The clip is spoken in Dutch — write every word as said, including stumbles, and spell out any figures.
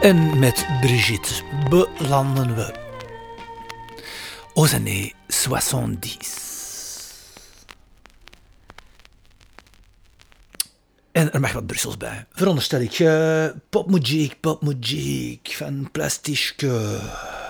En met Brigitte belanden we aux années soixante-dix. En er mag wat Brussels bij. Veronderstel ik. Uh, popmuziek, popmuziek van Plastischke.